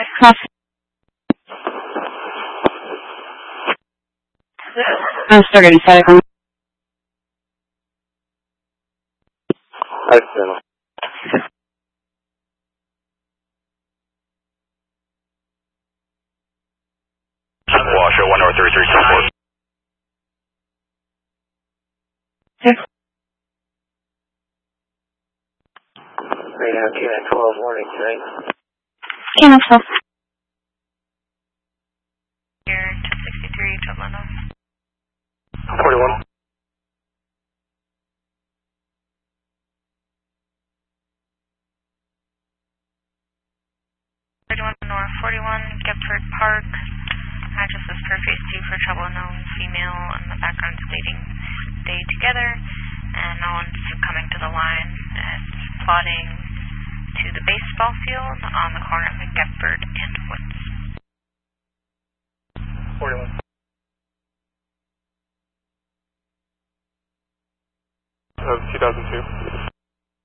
Copy. Starting static on. I see. Washoe 10334. Six. Radar Q-Net 12, warning tonight. Cancel. Here, 263, Toblano. 41. 31 North 41, Gepford Park. Address is per phase 2 for trouble known female and the background stating stay together. And no one's coming to the line. It's plotting to the baseball field on the corner of Gepford and Woods. 41. 2002.